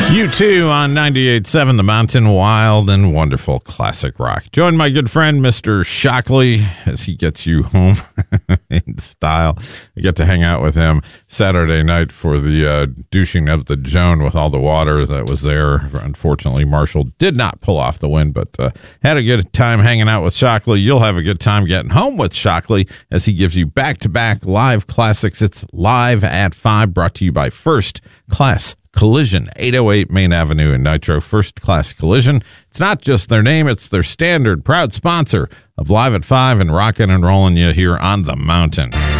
U2 on 98.7 The Mountain, wild and wonderful classic rock. Join my good friend, Mr. Shockley, as he gets you home in style. You get to hang out with him Saturday night for the douching of the Joan with all the water that was there. Unfortunately, Marshall did not pull off the win, but had a good time hanging out with Shockley. You'll have a good time getting home with Shockley as he gives you back-to-back live classics. It's Live at 5, brought to you by First Class Collision, 808 Main Avenue in Nitro. First Class Collision. It's not just their name, it's their standard proud sponsor of Live at 5 and rockin' and rollin' you here on the mountain.